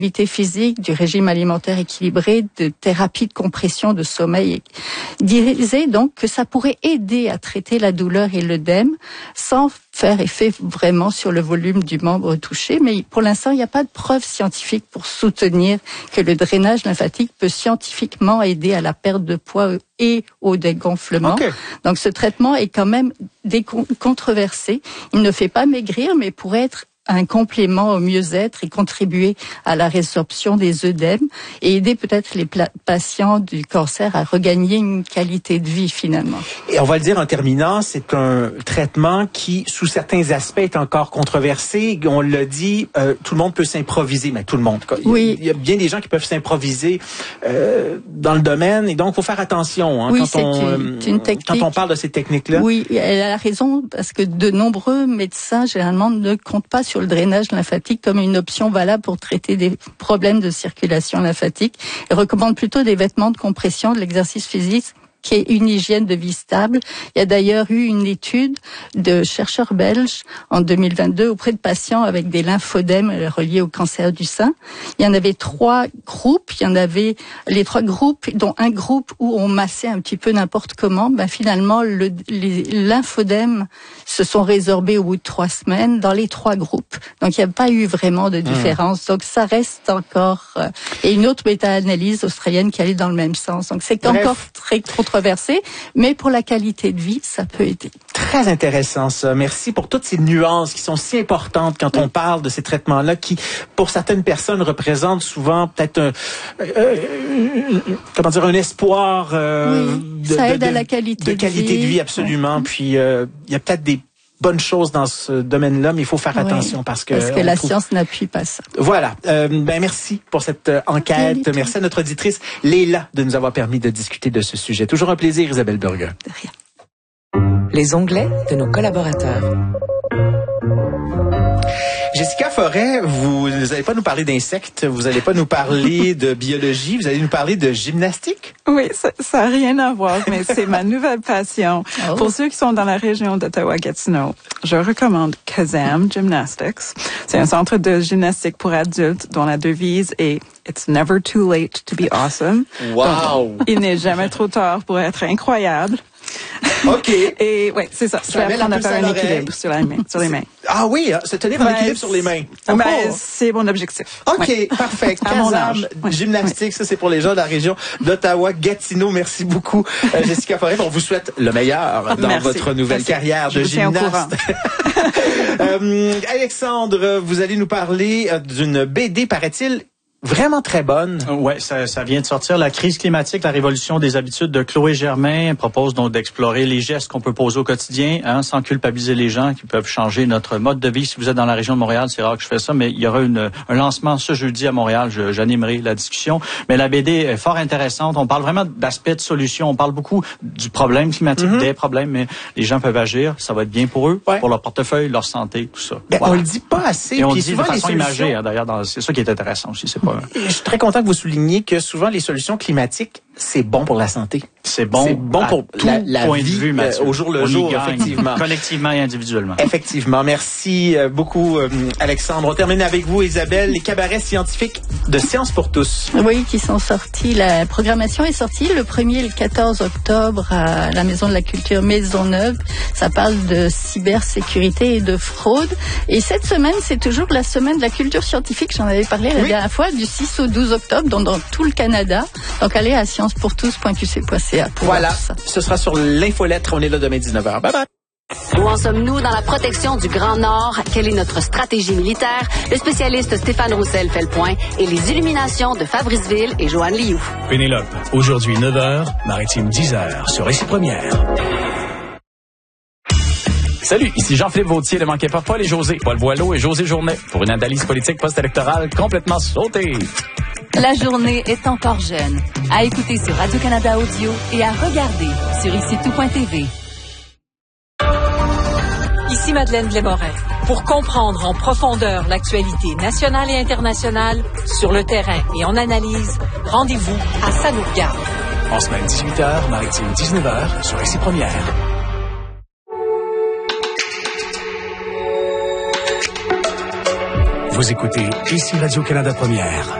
l'activité physique, du régime alimentaire équilibré, de thérapie de compression de sommeil, disait donc que ça pourrait aider à traiter la douleur et l'œdème sans faire effet vraiment sur le volume du membre touché. Mais pour l'instant, il n'y a pas de preuve scientifique pour soutenir que le drainage lymphatique peut scientifiquement aider à la perte de poids et au dégonflement. Okay. Donc ce traitement est quand même controversé. Il ne fait pas maigrir, mais pourrait être un complément au mieux-être et contribuer à la résorption des œdèmes et aider peut-être les patients du cancer à regagner une qualité de vie finalement. Et on va le dire en terminant, c'est un traitement qui, sous certains aspects, est encore controversé. On l'a dit, tout le monde peut s'improviser, mais tout le monde. Oui. Il y a bien des gens qui peuvent s'improviser dans le domaine et donc il faut faire attention oui, quand on parle de ces techniques-là. Oui, elle a raison parce que de nombreux médecins généralement ne comptent pas sur le drainage lymphatique comme une option valable pour traiter des problèmes de circulation lymphatique et recommande plutôt des vêtements de compression, de l'exercice physique qui est une hygiène de vie stable. Il y a d'ailleurs eu une étude de chercheurs belges en 2022 auprès de patients avec des lymphodèmes reliés au cancer du sein. Il y en avait 3 groupes. Il y en avait les 3 groupes, dont un groupe où on massait un petit peu n'importe comment. Finalement, les lymphodèmes se sont résorbés au bout de 3 semaines dans les 3 groupes. Donc, il n'y a pas eu vraiment de différence. Donc, ça reste encore... et une autre méta-analyse australienne qui allait dans le même sens. Donc, c'est encore très controversé, mais pour la qualité de vie, ça peut aider. Très intéressant ça. Merci pour toutes ces nuances qui sont si importantes quand on parle de ces traitements-là qui, pour certaines personnes, représentent souvent peut-être un espoir ça aide à la qualité de vie, absolument. Puis il y a peut-être des bonnes choses dans ce domaine-là, mais il faut faire attention parce que la science n'appuie pas ça. Voilà. Merci pour cette enquête. Merci à notre auditrice Léla de nous avoir permis de discuter de ce sujet. Toujours un plaisir, Isabelle Burger. De rien. Les onglets de nos collaborateurs. Jessica Forêt, vous n'allez pas nous parler d'insectes, vous n'allez pas nous parler de biologie, vous allez nous parler de gymnastique? Oui, ça n'a rien à voir, mais c'est ma nouvelle passion. Oh. Pour ceux qui sont dans la région d'Ottawa-Gatineau, je recommande Kazam Gymnastics. C'est un centre de gymnastique pour adultes dont la devise est « It's never too late to be awesome ». Wow! Donc, il n'est jamais trop tard pour être incroyable. OK. Et oui, c'est ça. Je vais apprendre à faire un équilibre sur les mains. Ah oui, se tenir en équilibre sur les mains. C'est mon objectif. OK, parfait. Kazam Gymnastique, ça c'est pour les gens de la région d'Ottawa-Gatineau. Merci beaucoup, Jessica Forêt. On vous souhaite le meilleur dans votre nouvelle carrière de gymnaste. Alexandre, vous allez nous parler d'une BD, paraît-il, vraiment très bonne. Ouais, ça vient de sortir. La crise climatique, la révolution des habitudes de Chloé Germain propose donc d'explorer les gestes qu'on peut poser au quotidien, sans culpabiliser les gens qui peuvent changer notre mode de vie. Si vous êtes dans la région de Montréal, c'est rare que je fais ça, mais il y aura un lancement ce jeudi à Montréal. J'animerai la discussion. Mais la BD est fort intéressante. On parle vraiment d'aspects de solution. On parle beaucoup du problème climatique, des problèmes, mais les gens peuvent agir. Ça va être bien pour eux, pour leur portefeuille, leur santé, tout ça. On le dit pas assez. Et on le dit de façon imagée, d'ailleurs. C'est ça qui est intéressant aussi. C'est pas. Je suis très content que vous souligniez que souvent les solutions climatiques, c'est bon pour la santé. C'est bon pour tout la point vie, de vue, Mathieu. Au jour le jour, effectivement. Collectivement et individuellement. Effectivement. Merci beaucoup, Alexandre. On termine avec vous, Isabelle, les cabarets scientifiques de Science pour tous. Oui, qui sont sortis. La programmation est sortie le 1er et le 14 octobre à la Maison de la Culture Maisonneuve. Ça parle de cybersécurité et de fraude. Et cette semaine, c'est toujours la semaine de la culture scientifique. J'en avais parlé la dernière fois, du 6 au 12 octobre, dans tout le Canada. Donc, allez à sciencepourtous.qc.ca pour voilà, voir ça. Ce sera sur l'infolettre. On est là demain 19h. Bye bye. Où en sommes-nous dans la protection du Grand Nord? Quelle est notre stratégie militaire? Le spécialiste Stéphane Roussel fait le point et les illuminations de Fabrice Ville et Joanne Lioux. Pénélope, aujourd'hui 9h, Maritime 10h sur Récit Première. Salut, ici Jean-Philippe Vautier. Ne manquez pas Paul et José, Paul Boileau et José Journet pour une analyse politique post-électorale complètement sautée. La journée est encore jeune. À écouter sur Radio-Canada Audio et à regarder sur IciTout.tv. Ici Madeleine Blais-Morin. Pour comprendre en profondeur l'actualité nationale et internationale, sur le terrain et en analyse, rendez-vous à Ça nous regarde. En semaine 18h, Maritime 19h sur Récit Première. Vous écoutez ici Radio-Canada Première.